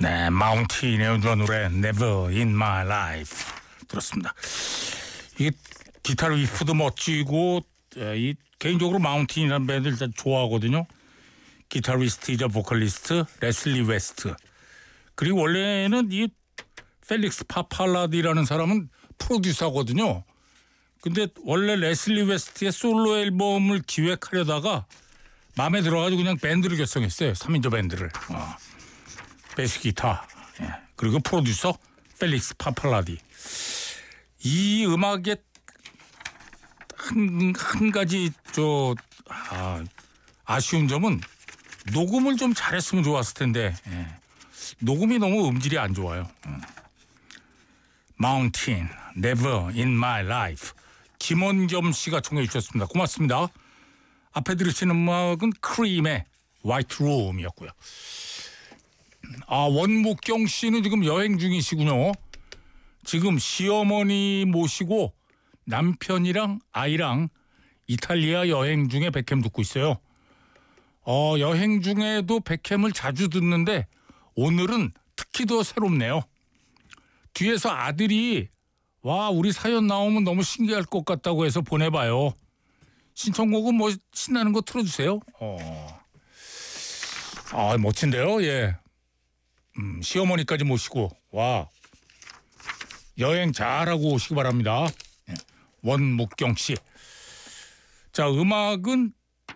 네, 마운틴의 노래 Never in My Life 들었습니다. 이 기타 리프도 멋지고 이 개인적으로 마운틴이라는 밴드 일단 좋아하거든요. 기타리스트이자 보컬리스트 레슬리 웨스트. 그리고 원래는 이 펠릭스 파팔라디라는 사람은 프로듀서거든요. 근데 원래 레슬리 웨스트의 솔로 앨범을 기획하려다가 마음에 들어가지고 그냥 밴드를 결성했어요. 3인조 밴드를. 베이스 기타 그리고 프로듀서 펠릭스 파팔라디. 이 음악의 한 가지 아쉬운 점은 녹음을 좀 잘했으면 좋았을 텐데 녹음이 너무 음질이 안 좋아요. Mountain, Never in My Life. 김원겸 씨가 청해 주셨습니다. 고맙습니다. 앞에 들으시는 음악은 크림의 White Room이었고요. 원목경 씨는 지금 여행 중이시군요. 지금 시어머니 모시고 남편이랑 아이랑 이탈리아 여행 중에 백햄 듣고 있어요. 여행 중에도 백햄을 자주 듣는데 오늘은 특히 더 새롭네요. 뒤에서 아들이 와 우리 사연 나오면 너무 신기할 것 같다고 해서 보내봐요. 신청곡은 뭐 신나는 거 틀어주세요. 멋진데요. 예. 시어머니까지 모시고 와 여행 잘하고 오시기 바랍니다. 원목경 씨. 자, 음악은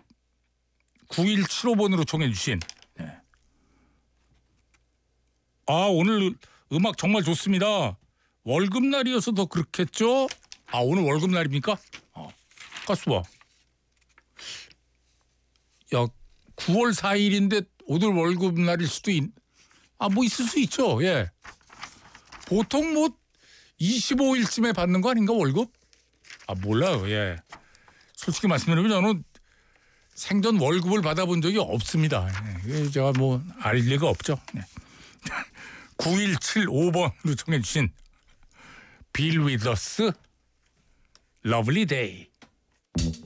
9175번으로 청해 주신 오늘 음악 정말 좋습니다. 월급날이어서 더 그렇겠죠? 오늘 월급날입니까? 가수봐. 야, 9월 4일인데 오늘 월급날일 수도 뭐 있을 수 있죠. 예. 보통 뭐 25일쯤에 받는 거 아닌가 월급? 몰라요. 예. 솔직히 말씀드리면 저는 생전 월급을 받아본 적이 없습니다. 예. 제가 뭐 알 리가 없죠. 예. 9175번으로 청해 주신 Bill Withers Lovely Day.